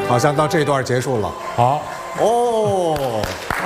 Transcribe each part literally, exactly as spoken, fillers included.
好像到这段结束了。 好， 哦，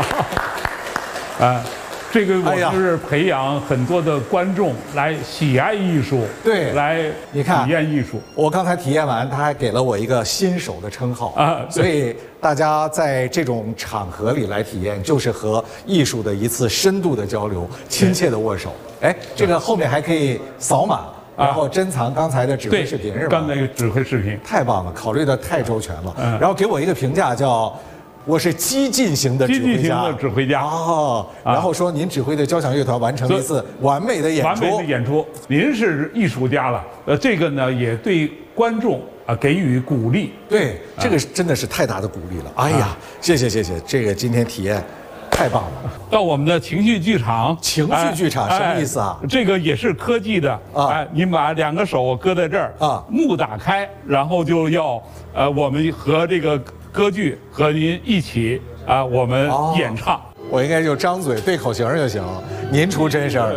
啊，这个哎呀我就是培养很多的观众来喜爱艺术， 对来你看体验艺术。 我刚才体验完，他还给了我一个新手的称号啊对所以大家在这种场合里来体验，就是和艺术的一次深度的交流，亲切的握手。哎，这个后面还可以扫码，然后珍藏刚才的指挥对视频是吧？ 刚才那个指挥视频， 太棒了，考虑的太周全了。 嗯然后给我一个评价叫。我是激进型的指挥家， 激进型的指挥家哦，然后说您指挥的交响乐团完成了一次完美的演出， 完美的演出。您是艺术家了，呃，这个呢也对观众啊给予鼓励。 对，这个真的是太大的鼓励了。哎呀，谢谢谢谢，这个今天体验太棒了。 到我们的情绪剧场， 情绪剧场什么意思啊？ 这个也是科技的啊哎，您把两个手搁在这儿啊幕打开，然后就要呃，我们和这个歌剧和您一起啊，我们哦演唱。 我应该就张嘴对口型就行，您出真声。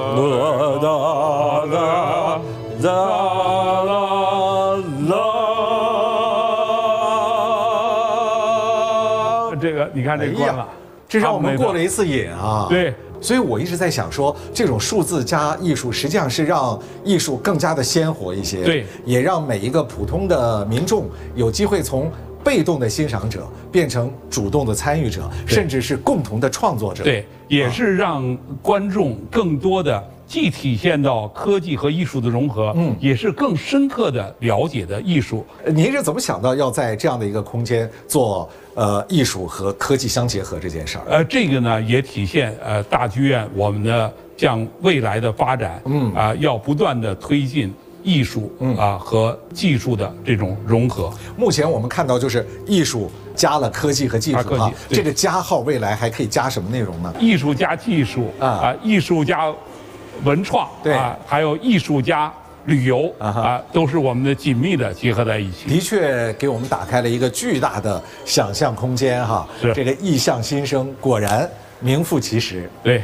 这个你看这关了， 这让我们过了一次瘾啊！ 对， 所以我一直在想说，这种数字加艺术，实际上是让艺术更加的鲜活一些， 对， 也让每一个普通的民众有机会从被动的欣赏者变成主动的参与者，甚至是共同的创作者。 对，也是让观众更多的既体现到科技和艺术的融合，嗯，也是更深刻的了解的艺术。 呃您是怎么想到要在这样的一个空间做呃艺术和科技相结合这件事儿？ 呃，这个呢也体现呃大剧院我们的向未来的发展，嗯啊、要不断的推进艺术啊、和技术的这种融合。 目前我们看到就是艺术加了科技和技术加科技哈， 对这个加号未来还可以加什么内容呢？ 艺术加技术啊啊、艺术加文创对啊、还有艺术加旅游啊哈啊、都是我们的紧密的结合在一起。 的确给我们打开了一个巨大的想象空间哈， 是这个异象新生，果然名副其实。 对。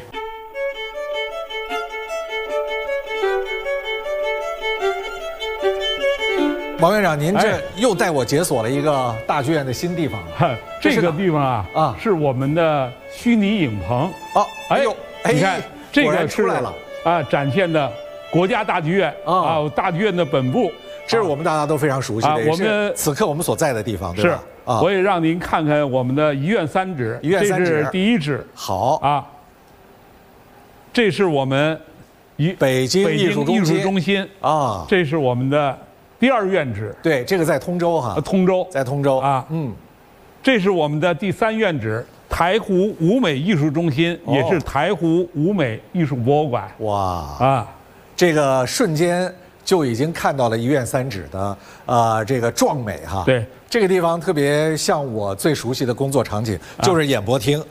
王院长，您这哎又带我解锁了一个大剧院的新地方了。 哈这是哪这个地方啊啊是我们的虚拟影棚。 哦，哎呦，哎你看这果然个是出来了， 啊，展现的国家大剧院啊啊，大剧院的本部。 这是我们大家都非常熟悉的，也啊我们是此刻我们所在的地方，对是吧？啊， 我也让您看看我们的遗院三址， 遗院三址这是第一址好， 啊，这是我们一北京北艺术京艺术中心中心， 啊， 这是我们的第二院址， 对，这个在通州哈呃，通州在通州啊， 嗯， 这是我们的第三院址，台湖舞美艺术中心， 哦也是台湖舞美艺术博物馆哇， 啊。 这个瞬间就已经看到了一院三址的呃这个壮美哈。 对， 这个地方特别像我最熟悉的工作场景，就是演播厅。